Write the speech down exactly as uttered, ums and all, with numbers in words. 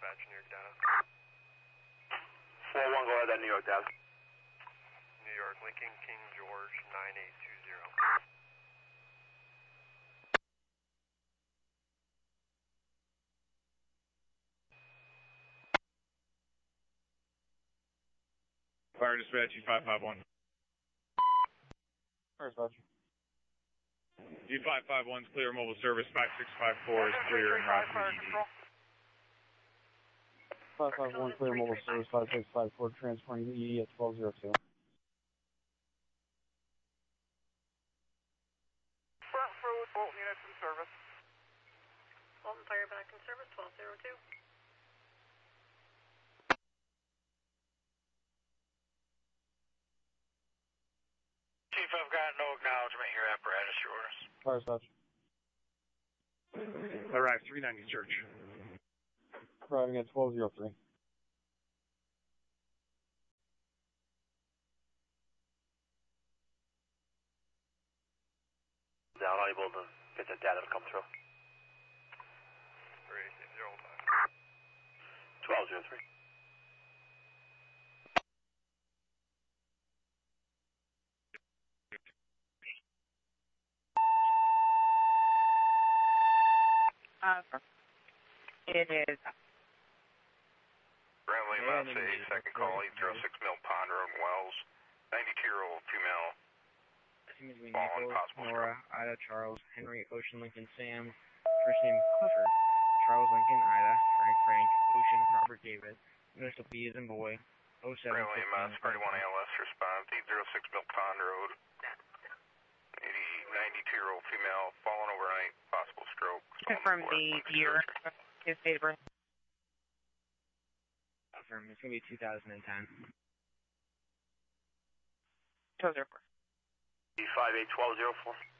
dispatch, New York data. four one, go ahead, New York data. New York, Lincoln King George nine eight two zero. Fire dispatch, G five five one. Fire dispatch. G five five one's clear, mobile service, five six five four is clear and route to E D. five five one clear, mobile service, five six five four, transporting to E D at twelve oh two. Front Fruit, Bolton units in service. Bolton Fire back in service, twelve oh two. Chief, I've got no acknowledgement of your apparatus, your orders. Fire dispatch. Arrive three ninety Church. Arriving at twelve oh three. Down, unable to get the data to come through. three eight zero five. twelve oh three. Uh, it is. Bradley, Massey, second call, eight oh six Mill Pond Road, Wells. ninety-two-year-old female. Fallen, possible Nora, Ida, Charles, Henry, Ocean, Lincoln, Sam. First name Clifford. Charles, Lincoln, Ida, Frank, Frank, Ocean, Robert, David. Initial P is in boy. oh seven. Bradley, Mass, thirty-one A L S response, eight oh six Mill Pond Road. ninety-two-year-old female, fallen overnight, possible stroke. Confirm the year, his date of birth. Confirm, it's going to be two thousand ten. two thousand four. E five eight one two zero four.